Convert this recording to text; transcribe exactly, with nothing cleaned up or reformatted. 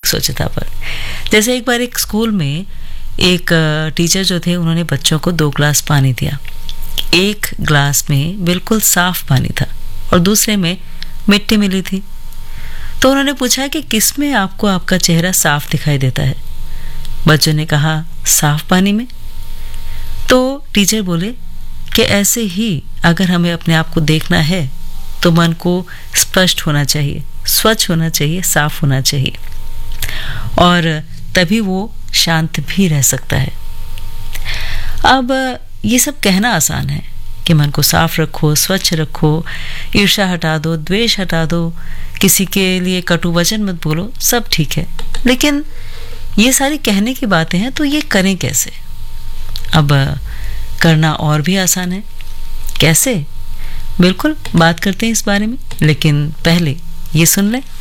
स्वच्छता पर। जैसे एक बार एक स्कूल में एक टीचर जो थे, उन्होंने बच्चों को दो ग्लास पानी दिया। एक ग्लास में बिल्कुल साफ पानी था और दूसरे में मिट्टी मिली थी। तो उन्होंने पूछा कि किस में आपको आपका चेहरा साफ दिखाई देता है? बच्चों ने कहा साफ पानी में। तो टीचर बोले कि ऐसे ही अगर हमें अपने आप को देखना है तो मन को स्पष्ट होना चाहिए, स्वच्छ होना चाहिए, साफ होना चाहिए, और तभी वो शांत भी रह सकता है। अब ये सब कहना आसान है कि मन को साफ रखो, स्वच्छ रखो, ईर्ष्या हटा दो, द्वेष हटा दो, किसी के लिए कटु वचन मत बोलो, सब ठीक है। लेकिन ये सारी कहने की बातें हैं, तो ये करें कैसे? अब करना और भी आसान है। कैसे? बिल्कुल बात करते हैं इस बारे में, लेकिन पहले ये सुन लें।